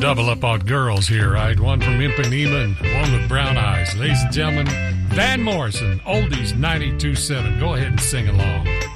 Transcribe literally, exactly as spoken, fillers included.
double up on girls here, right? One from Ipanema and one with brown eyes. Ladies and gentlemen, Van Morrison, Oldies ninety-two point seven. Go ahead and sing along.